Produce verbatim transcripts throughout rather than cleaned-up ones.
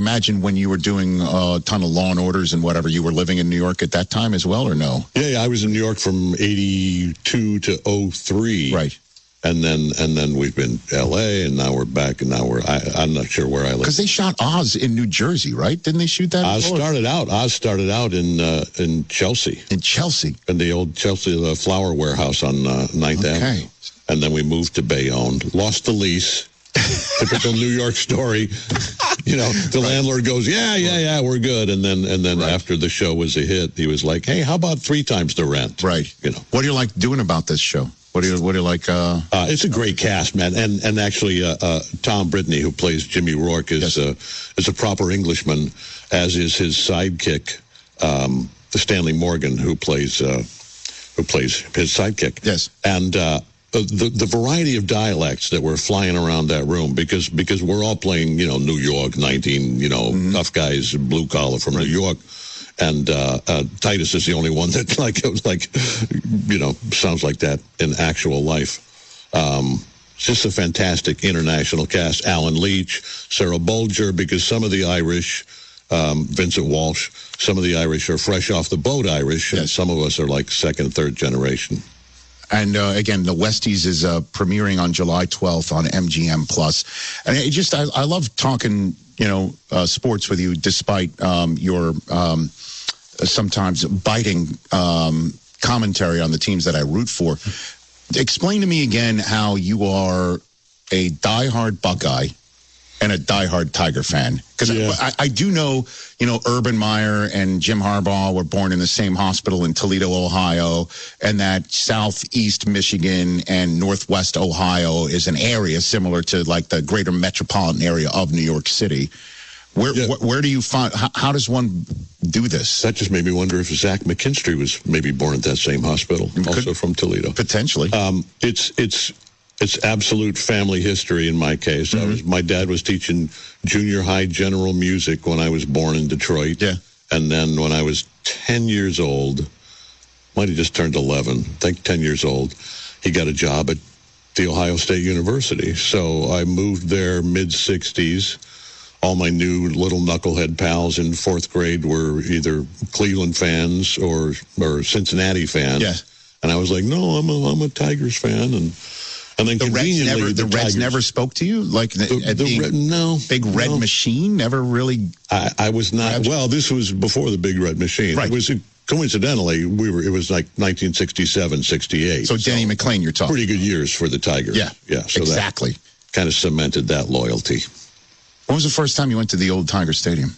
imagine when you were doing a ton of Law and Orders and whatever, you were living in New York at that time as well, or no? Yeah, yeah I was in New York from eighty-two to oh three. Right. And then and then we've been L A, and now we're back, and now we're, I, I'm not sure where I live. Because they shot Oz in New Jersey, right? Didn't they shoot that? Oz started out, Oz started out in uh, in Chelsea. In Chelsea? In the old Chelsea the flower warehouse on uh, ninth Okay. Avenue. And then we moved to Bayonne, lost the lease. Typical New York story. You know, the right. landlord goes, yeah, yeah, yeah, we're good. And then and then right. after the show was a hit, he was like, hey, how about three times the rent? Right. You know. What do you like doing about this show? What do you what do you like? Uh... Uh, it's a great cast, man, and and actually, uh, uh, Tom Brittany, who plays Jimmy Rourke, is yes. uh, is a proper Englishman, as is his sidekick, um, Stanley Morgan, who plays uh, who plays his sidekick. Yes, and uh, the the variety of dialects that were flying around that room, because because we're all playing, you know, New York, nineteen, you know, mm-hmm. tough guys, blue collar from right. New York. And uh, uh, Titus is the only one that, like, it was like, you know, sounds like that in actual life. Um, it's just a fantastic international cast. Alan Leach, Sarah Bolger, because some of the Irish, um, Vincent Walsh, some of the Irish are fresh off the boat Irish, yes. and some of us are like second, third generation. And uh, again, the Westies is uh, premiering on July twelfth on M G M Plus. And it just, I, I love talking, you know, uh, sports with you, despite um, your um, sometimes biting um, commentary on the teams that I root for. Explain to me again how you are a diehard Buckeye and a diehard Tiger fan. Because yeah. I, I do know, you know, Urban Meyer and Jim Harbaugh were born in the same hospital in Toledo, Ohio, and that southeast Michigan and northwest Ohio is an area similar to like the greater metropolitan area of New York City. Where yeah. wh- where do you find, how, how does one do this? That just made me wonder if Zach McKinstry was maybe born at that same hospital, Could, also from Toledo. Potentially. Um, it's, it's, It's absolute family history in my case. Mm-hmm. I was, my dad was teaching junior high general music when I was born in Detroit. Yeah. And then when I was ten years old, might have just turned eleven, I think ten years old, he got a job at the Ohio State University. So I moved there mid-sixties. All my new little knucklehead pals in fourth grade were either Cleveland fans or or Cincinnati fans. Yeah. And I was like, no, I'm a, I'm a Tigers fan. And And then the Reds never, the, the Reds Tigers. never spoke to you, like the, the, the red, no big red no. machine never really. I, I was not. Well, this was before the big red machine. Right. It was coincidentally we were. It was like nineteen sixty-seven, sixty-eight. So Denny so McLain, you're talking. Pretty good years for the Tigers. Yeah, yeah. So exactly. That kind of cemented that loyalty. When was the first time you went to the old Tiger Stadium?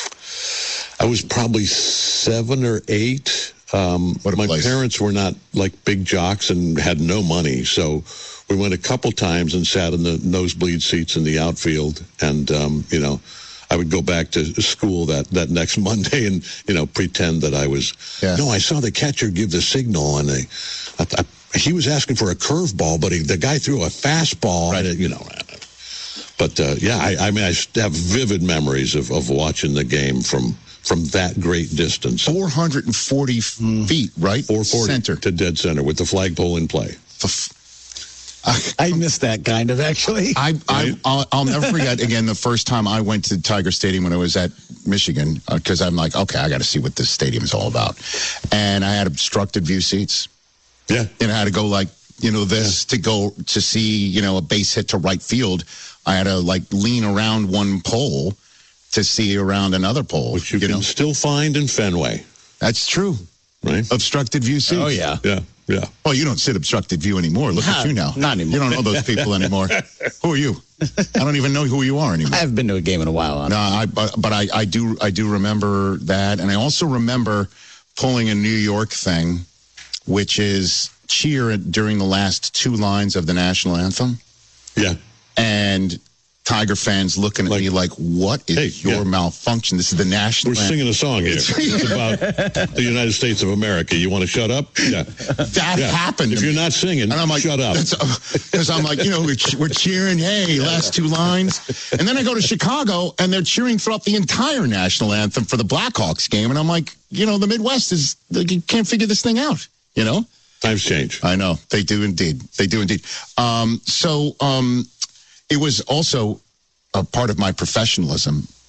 I was probably seven or eight. Um, what a my place. Parents were not like big jocks and had no money, so we went a couple times and sat in the nosebleed seats in the outfield. And um, you know, I would go back to school that, that next Monday and you know pretend that I was. Yeah. No, I saw the catcher give the signal, and they, I, I, he was asking for a curveball, but he, the guy threw a fastball. Right. And, you know. But uh, yeah, I, I mean, I have vivid memories of, of watching the game from. From that great distance. four hundred forty mm. feet, right? four forty center. To dead center with the flagpole in play. I missed that kind of, actually. I, I, I'll, I'll never forget, again, the first time I went to Tiger Stadium when I was at Michigan, because uh, I'm like, okay, I got to see what this stadium is all about. And I had obstructed view seats. Yeah. And I had to go like, you know, this yeah. to go to see, you know, a base hit to right field. I had to like lean around one pole to see around another pole. Which you, you can know? still find in Fenway. That's true. Right? Obstructed view seats. Oh, yeah. Yeah, yeah. Well, you don't sit obstructed view anymore. Look Not, at you now. Not anymore. You don't know those people anymore. Who are you? I don't even know who you are anymore. I haven't been to a game in a while. Honestly. No, I, but, but I, I do I do remember that. And I also remember pulling a New York thing, which is cheer during the last two lines of the national anthem. Yeah. And Tiger fans looking at like, me like, what is hey, your yeah. malfunction? This is the national We're anthem. singing a song here. It's about the United States of America. You want to shut up? Yeah. That yeah. happened. If you're not singing, and I'm like, shut up. Because I'm like, you know, we're, we're cheering, hey, last two lines. And then I go to Chicago, and they're cheering throughout the entire national anthem for the Blackhawks game. And I'm like, you know, the Midwest is, they can't figure this thing out, you know? Times change. I know. They do indeed. They do indeed. Um, so, um, it was also a part of my professionalism